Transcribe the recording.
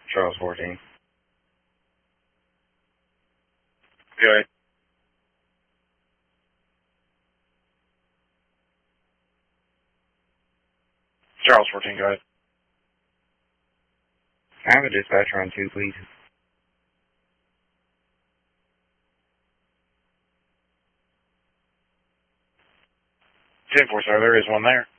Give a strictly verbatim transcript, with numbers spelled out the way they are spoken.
Charles fourteen. Go ahead. Charles fourteen, go ahead. I have a dispatcher on two, please. ten four, sir, there is one there.